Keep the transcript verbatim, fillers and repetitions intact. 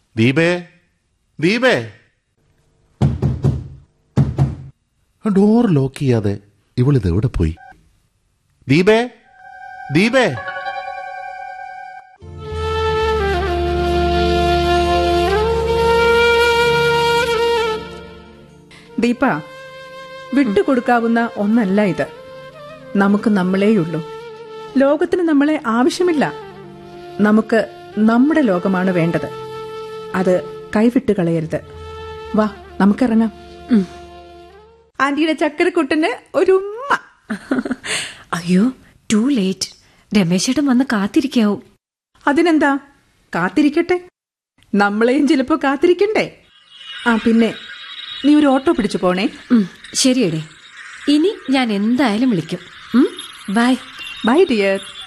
ദീപേ, ദീപേ. Door lock ചെയ്യാതെ ഇവളിത് എവിടെ പോയി? ദീപേ, ദീപേ. ദീപ, വിട്ടുകൊടുക്കാവുന്ന ഒന്നല്ല ഇത്. നമുക്ക് നമ്മളേയുള്ളൂ. ലോകത്തിന് നമ്മളെ ആവശ്യമില്ല. നമുക്ക് നമ്മുടെ ലോകമാണ് വേണ്ടത്. അത് കൈവിട്ട് കളയരുത്. വാ, നമുക്കിറങ്ങാം. ആന്റിയുടെ ചക്കരക്കുട്ടന് ഒരു ഉമ്മ. അയ്യോ, ടു ലേറ്റ്. രമേശേട്ടൻ വന്ന് കാത്തിരിക്കാവും. അതിനെന്താ, കാത്തിരിക്കട്ടെ. നമ്മളെയും ചിലപ്പോ കാത്തിരിക്കണ്ടേ. ആ, പിന്നെ നീ ഒരു ഓട്ടോ പിടിച്ചു പോണേ. ശരിയടേ, ഇനി ഞാൻ എന്തായാലും വിളിക്കും. Bye bye dear.